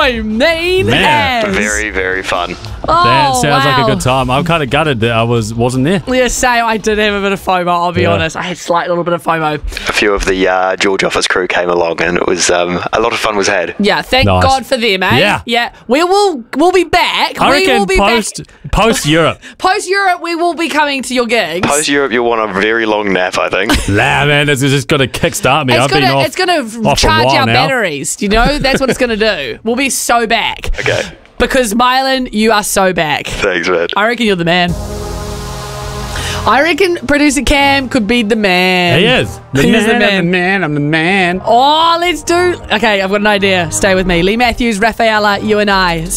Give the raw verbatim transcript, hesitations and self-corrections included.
my mean Man. ass. Very, very fun. Oh, That sounds wow. like a good time. I'm kind of gutted that I was, wasn't there. Yeah, same. I did have a bit of FOMO, I'll be Yeah. honest. I had a slight little bit of FOMO. A few of the uh, George Office crew came along, and it was um, a lot of fun was had. Yeah, thank Nice. God for them, eh? Yeah. Yeah. We will we'll be back. I we reckon will be post, back. post Europe. Post Europe, we will be coming to your gigs. Post Europe, you'll want a very long nap, I think. Nah, man, it's just going to kickstart me. It's I've been gonna, off, it's gonna off for a charge while our now. batteries. Do you know? That's what it's gonna do. We'll be so back. Okay. Because Mylan, you are so back. Thanks, man. I reckon you're the man. I reckon producer Cam could be the man. He is. The He man, is the I'm man. the man. I'm the man. Oh, let's do. Okay, I've got an idea. Stay with me. Lee Matthews, Rafaela, you and I.